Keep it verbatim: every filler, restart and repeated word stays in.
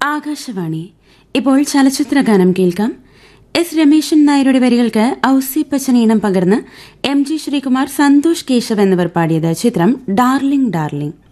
ആകാശവാണി. ഇപ്പോൾ ചലച്ചിത്ര ഗാനം കേൾക്കാം. എസ് രമേശൻ നായരുടെ വരികൾക്ക് ഔസേപ്പച്ചൻ ഈണം പകർന്ന് എം ജി ശ്രീകുമാർ, സന്തോഷ് കേശവ് എന്നിവർ പാടിയത്. ചിത്രം ഡാർലിംഗ് ഡാർലിംഗ്.